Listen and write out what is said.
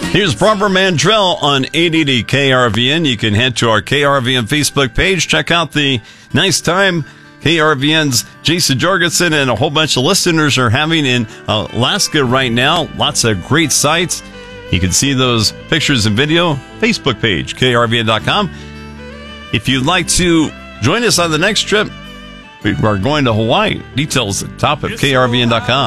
Here's Barbara Mandrell on 880 KRVN. You can head to our KRVN Facebook page. Check out the nice time KRVN's Jason Jorgensen and a whole bunch of listeners are having in Alaska right now. Lots of great sights. You can see those pictures and video. Facebook page, KRVN.com. If you'd like to join us on the next trip, we are going to Hawaii. Details at the top of KRVN.com.